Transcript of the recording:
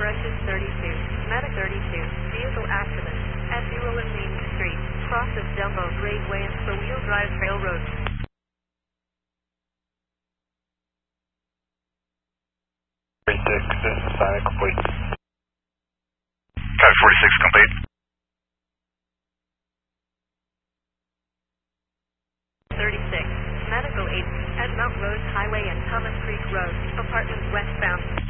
Rushes 32, Medic 32, vehicle accident, at Newland Main Street, crosses Dumbo Graveway and four-wheel drive railroad. 46, this is Sonic complete. Copy 46 complete. 36, Medical 8, at Mount Rose Highway and Thomas Creek Road, apartments westbound.